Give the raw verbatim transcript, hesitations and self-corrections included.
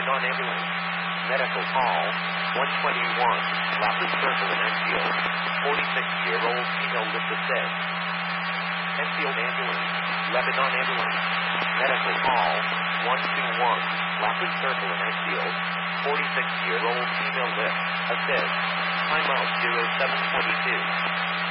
Lebanon Ambulance. Medical call, one twenty-one, Lapis Circle in Enfield. forty-six-year-old female lift assist. Enfield Ambulance. Lebanon Ambulance. Medical call, one two one, Lapis Circle in Enfield. forty-six-year-old female lift assist. Timeout zero seven twenty-two.